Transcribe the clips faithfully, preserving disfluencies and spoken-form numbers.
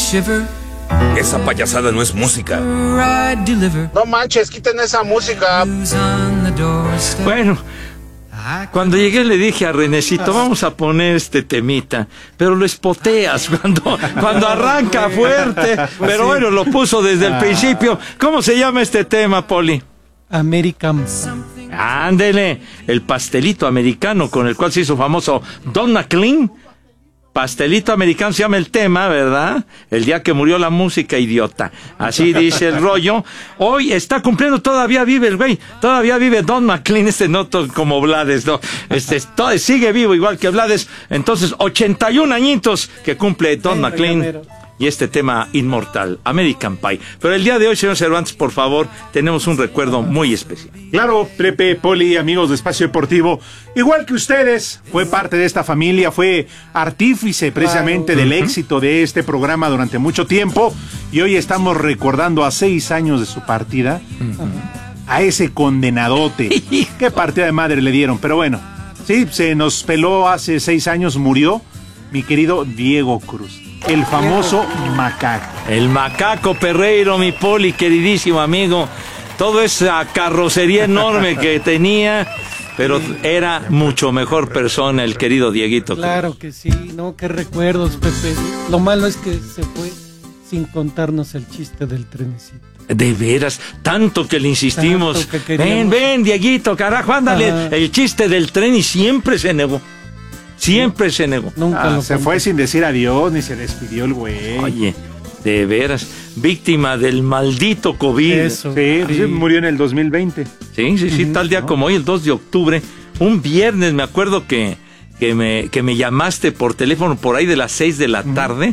Esa payasada no es música. No manches, quiten esa música. Bueno, cuando llegué le dije a Renecito, vamos a poner este temita, pero lo espoteas cuando, cuando arranca fuerte, pero bueno, lo puso desde el principio. ¿Cómo se llama este tema, Poli? American. Ándele, el pastelito americano con el cual se hizo famoso Don McLean. Pastelito americano se llama el tema, ¿verdad? El día que murió la música, idiota. Así dice el rollo. Hoy está cumpliendo, todavía vive el güey. Todavía vive Don McLean, este no como Blades, no. Este todo, sigue vivo igual que Blades. Entonces, ochenta y un añitos que cumple Don McLean. Y este tema inmortal, American Pie. Pero el día de hoy, señor Cervantes, por favor, tenemos un recuerdo muy especial. Claro, Pepe, Poli, amigos de Espacio Deportivo, igual que ustedes, fue parte de esta familia, fue artífice precisamente claro. del uh-huh. éxito de este programa durante mucho tiempo, y hoy estamos recordando a seis años de su partida, uh-huh. a ese condenadote. Qué partida de madre le dieron, pero bueno, sí, se nos peló hace seis años, murió mi querido Diego Cruz. El famoso Macaco. El Macaco Perreiro, mi Poli, queridísimo amigo. Toda esa carrocería enorme que tenía, pero era mucho mejor persona el querido Dieguito. Claro que sí, no, qué recuerdos, Pepe. Lo malo es que se fue sin contarnos el chiste del trenecito. De veras, tanto que le insistimos. Que ven, ven, Dieguito, carajo, ándale. Ajá. El chiste del tren y siempre se negó. Siempre se negó. Nunca ah, se fue sin decir adiós, ni se despidió el güey. Oye, de veras, víctima del maldito COVID. Eso, sí, sí. Murió en el dos mil veinte. Sí, sí, sí, uh-huh. tal día ¿no? como hoy, el dos de octubre, un viernes, me acuerdo que, que, me, que me llamaste por teléfono por ahí de las seis de la uh-huh. tarde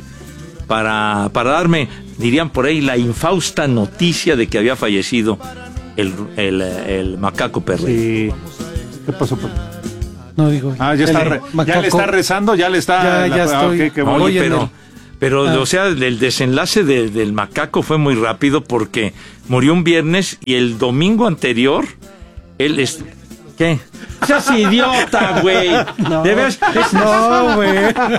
para, para darme, dirían por ahí, la infausta noticia de que había fallecido el, el, el Macaco Perreiro. Sí. ¿Qué pasó, Pepe? No digo. Ah, ya, está re, ya le está rezando, ya le está. Ya, ya la, estoy. Ah, okay, qué bueno. Oye, pero, pero ah. o sea, el desenlace de, del Macaco fue muy rápido porque murió un viernes y el domingo anterior, él es. ¿Qué? ¡Seas idiota, güey! No, ¿De veras? No, güey.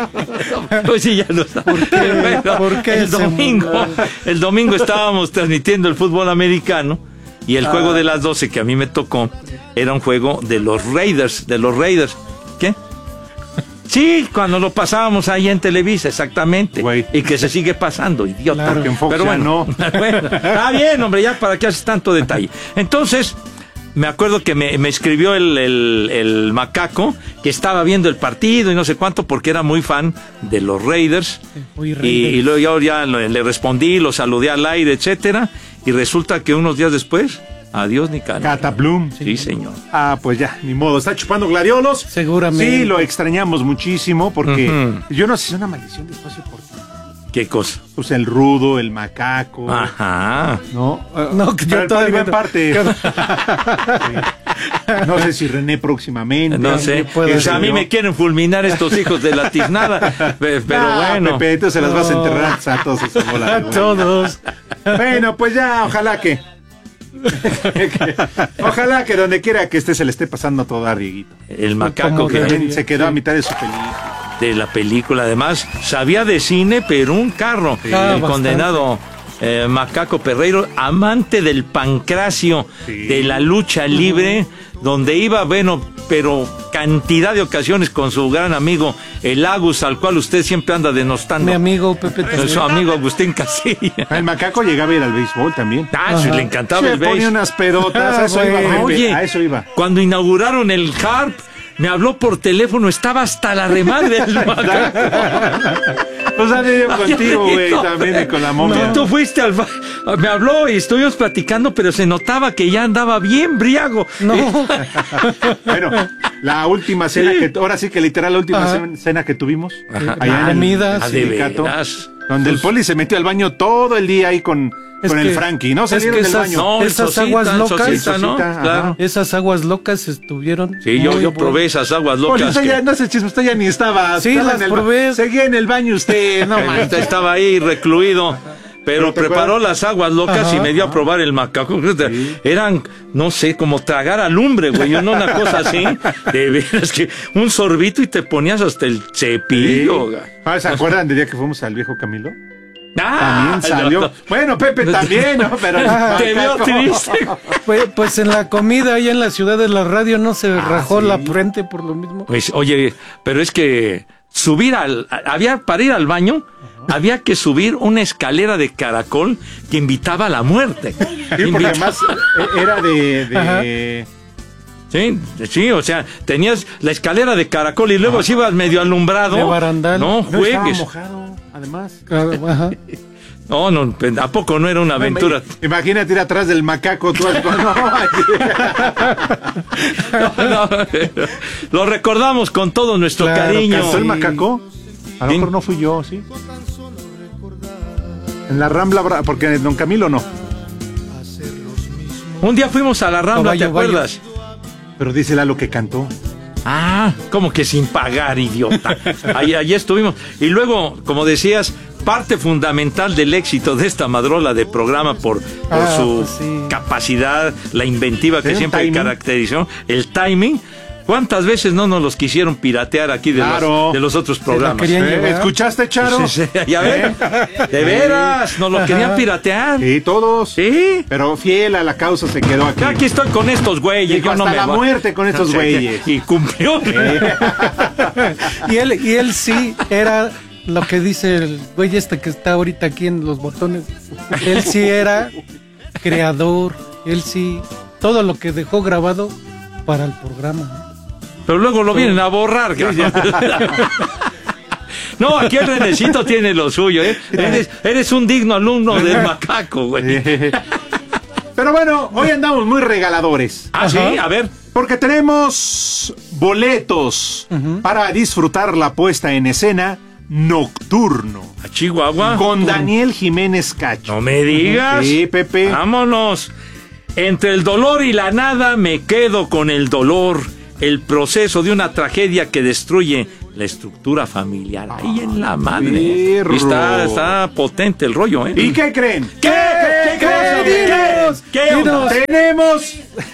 Pues sí, ya lo sabes. ¿Por qué? Pero ¿Por qué el domingo, el domingo estábamos transmitiendo el fútbol americano. Y el ah. juego de las doce que a mí me tocó era un juego de los Raiders, de los Raiders. ¿Qué? Sí, cuando lo pasábamos ahí en Televisa, exactamente. Güey. Y que se sigue pasando, idiota. Claro, que en Fox pero bueno, no. bueno, está bien, hombre, ya para qué haces tanto detalle. Entonces, me acuerdo que me, me escribió el, el, el Macaco, que estaba viendo el partido y no sé cuánto, porque era muy fan de los Raiders. Sí, Raiders. Y, y luego yo ya le, le respondí, lo saludé al aire, etcétera. Y resulta que unos días después, adiós ni cana. Cataplum. Sí, sí, señor. Ah, pues ya, ni modo. Está chupando gladiolos. Seguramente. Sí, lo extrañamos muchísimo porque uh-huh. yo no sé si es una maldición de Espacio Deportivo. ¿Qué cosa? Pues el Rudo, el Macaco. Ajá. No, uh, no, que yo todavía en parte. Sí. No sé si René próximamente. No sé. Pues a mí me quieren fulminar estos hijos de la tiznada. Pero ah, bueno. Pepe, tú se las vas a enterrar a todos esos bolas. A todos. Bueno, pues ya, ojalá que. Ojalá que donde quiera que esté se le esté pasando todo a Dieguito. El Macaco que también se quedó a mitad de su película. De la película, además, sabía de cine, pero un carro. Sí, el bastante. Condenado eh, Macaco Perreiro, amante del pancracio, sí. de la lucha libre, donde iba, bueno, pero cantidad de ocasiones con su gran amigo, el Agus, al cual usted siempre anda denostando. Mi amigo Pepe Tesoro. Su amigo Agustín Casilla. El Macaco llegaba a ir al béisbol también. Ah, sí, le encantaba se el béisbol. Ponía unas pedotas, a eso iba, Pepe, Oye, a eso iba. Cuando inauguraron el Harp, me habló por teléfono, estaba hasta la remadre del Macaco. Pues han ido contigo, güey, también con la momia. No, tú fuiste al... Me habló y estuvimos platicando, pero se notaba que ya andaba bien briago. No. Bueno, la última cena que... Ahora sí que literal la última Ajá. cena que tuvimos. Ajá. Allá en el sindicato. Donde el Poli se metió al baño todo el día ahí con... Es con que, el Frankie, ¿no? Salieron es que del esas, baño. No, esas Sosita, aguas locas, Sosita, ¿no? Claro. Esas aguas locas estuvieron. Sí, yo, yo probé esas aguas locas. Oye, usted que... ya, no sé, chisme, usted ya ni estaba. Sí, estaba las en el probé. Seguía en el baño usted, no man. Usted estaba ahí recluido. Pero preparó las aguas locas Ajá. y me dio a probar el Macaco. Sí. Eran, no sé, como tragar alumbre, güey. No una cosa así. De veras que un sorbito y te ponías hasta el cepillo. Sí. Ah, ¿se acuerdan del día que fuimos al Viejo Camilo? También salió. no. Bueno, Pepe también, ¿no? Pero el Te veo macaco. triste. Pues, pues en la comida allá en la ciudad de la radio no se rajó ¿sí? la frente por lo mismo. Pues, oye, pero es que subir al... Había, para ir al baño, había que subir una escalera de caracol que invitaba a la muerte. Sí, porque Invita- además eh, era de... de... Sí, sí, o sea, tenías la escalera de caracol y luego si ibas medio alumbrado. De barandal. No No, estaba juegues. mojado, además. Ajá. No, no, ¿a poco no era una aventura? Imagínate ir atrás del macaco. Tú, no, No, no, lo recordamos con todo nuestro Claro, cariño. ¿Cantó el macaco? A lo Sí. mejor no fui yo, ¿sí? En la Rambla, Bra- porque en Don Camilo no. Un día fuimos a la Rambla, Caballo, ¿te acuerdas? Pero dice lo que cantó. Ah, como que sin pagar, idiota. Ahí, ahí estuvimos. Y luego, como decías, parte fundamental del éxito de esta madrola de programa por, por Ah, su pues sí. capacidad, la inventiva que ¿Tiene un siempre timing? caracterizó, el timing. ¿Cuántas veces no nos los quisieron piratear aquí de, Claro. los, de los otros la programas? querían ¿Eh? llevar. ¿Escuchaste, Charo? Sí, sí, ya ven. De veras, nos lo querían piratear. Sí, todos. Sí. Pero fiel a la causa se quedó aquí. Ya aquí estoy con estos güeyes. Dijo, Yo no hasta me la voy. muerte con estos Sí, güeyes. Y cumplió. Y él, y él sí era lo que dice el güey este que está ahorita aquí en los botones. Él sí era creador. Él sí, todo lo que dejó grabado para el programa, ¿no? Pero luego lo vienen a borrar. No, aquí el Renecito tiene lo suyo, ¿eh? Eres, eres un digno alumno del macaco, güey. Pero bueno, hoy andamos muy regaladores. Ah, sí, a ver. Porque tenemos boletos para disfrutar la puesta en escena Nocturno. A Chihuahua. Con Daniel Jiménez Cacho. No me digas. Sí, Pepe. Vámonos. Entre el dolor y la nada me quedo con el dolor. El proceso de una tragedia que destruye la estructura familiar. Ahí en la madre. perro. Y está, está potente el rollo, ¿eh? ¿Y qué creen? ¿Qué? ¿Qué? ¿Qué? Dinos, ¿Qué? ¿Qué onda? Tenemos...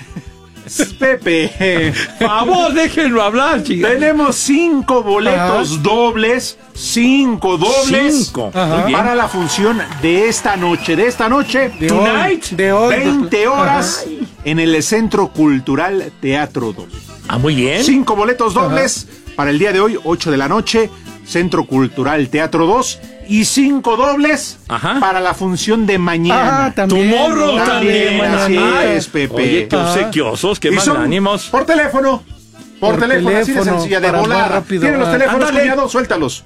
Pepe. Favor, déjenlo hablar, chicos. Tenemos cinco boletos Ajá. dobles. Cinco dobles. Cinco. Ajá. Muy bien. Para la función de esta noche. De esta noche. De Tonight, hoy, de hoy. veinte horas Ajá. en el Centro Cultural Teatro dos. Ah, muy bien. Cinco boletos dobles para el día de hoy, ocho de la noche, Centro Cultural Teatro dos. Y cinco dobles Ajá. para la función de mañana. Ah, también. Tomorrow También, también. así Ay, es, Pepe. Oye, qué Ajá. obsequiosos, qué Y son magnánimos. por teléfono. Por, Por teléfono, así de teléfono, sencilla, de para más volada. rápido. ¿Tienen los Ah, teléfonos, ándale. cuñado? Suéltalos.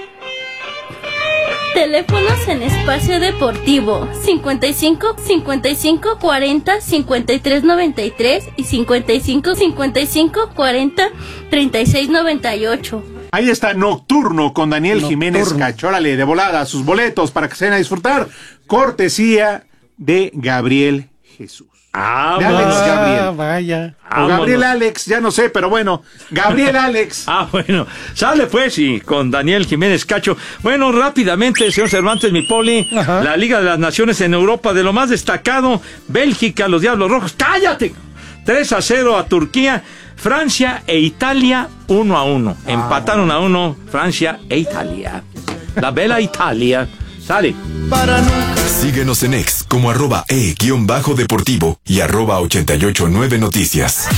Teléfonos en espacio deportivo cincuenta y cinco cincuenta y cinco cuarenta cincuenta y tres noventa y tres y cincuenta y cinco cincuenta y cinco cuarenta treinta y seis noventa y ocho. Ahí está Nocturno con Daniel Nocturno. Jiménez Cacho. Órale, de volada, sus boletos para que se vayan a disfrutar. Cortesía de Gabriel Jesús. Ah, De Alex Ah, Gabriel. vaya. O vámonos. Gabriel Alex, ya no sé, pero bueno. Gabriel Alex. Ah, bueno, sale pues y con Daniel Jiménez Cacho. Bueno, rápidamente, señor Cervantes, mi poli, Ajá. la Liga de las Naciones en Europa, de lo más destacado, Bélgica, los Diablos Rojos, ¡cállate! tres a cero a Turquía, Francia e Italia uno a uno. Empataron a uno Francia e Italia. La bella Italia. Sale. Síguenos en X como arroba e-deportivo y arroba ochenta y ocho nueve noticias.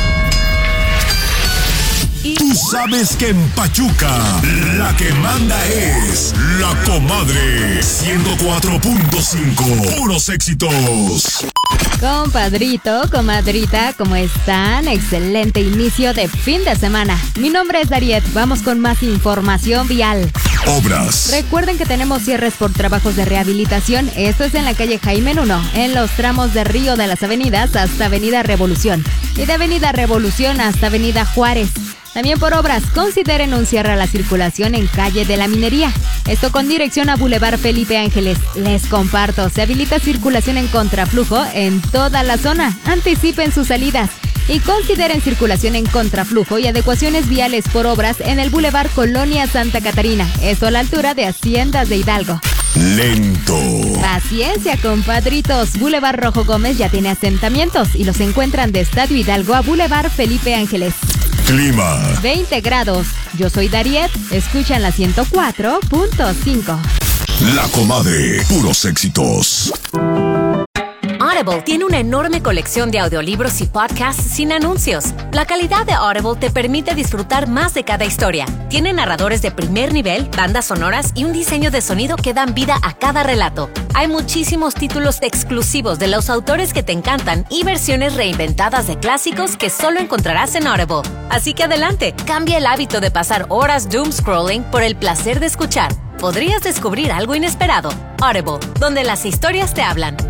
Tú sabes que en Pachuca la que manda es la comadre ciento cuatro punto cinco. Puros éxitos. Compadrito, comadrita, ¿cómo están? Excelente inicio de fin de semana. Mi nombre es Dariet, vamos con más información vial. Obras. Recuerden que tenemos cierres por trabajos de rehabilitación. Esto es en la calle Jaime uno, en los tramos de Río de las Avenidas hasta Avenida Revolución y de Avenida Revolución hasta Avenida Juárez. También por obras, consideren un cierre a la circulación en calle de la Minería. Esto con dirección a Boulevard Felipe Ángeles. Les comparto, se habilita circulación en contraflujo en toda la zona. Anticipen sus salidas. Y consideren circulación en contraflujo y adecuaciones viales por obras en el Boulevard Colonia Santa Catarina. Esto a la altura de Haciendas de Hidalgo. Lento. Paciencia, compadritos. Boulevard Rojo Gómez ya tiene asentamientos y los encuentran de Estadio Hidalgo a Boulevard Felipe Ángeles. Clima. veinte grados. Yo soy Dariet. Escuchan la ciento cuatro punto cinco. La Comadre, puros éxitos. Audible tiene una enorme colección de audiolibros y podcasts sin anuncios. La calidad de Audible te permite disfrutar más de cada historia. Tiene narradores de primer nivel, bandas sonoras y un diseño de sonido que dan vida a cada relato. Hay muchísimos títulos exclusivos de los autores que te encantan y versiones reinventadas de clásicos que solo encontrarás en Audible. Así que adelante, cambia el hábito de pasar horas doom scrolling por el placer de escuchar. Podrías descubrir algo inesperado. Audible, donde las historias te hablan.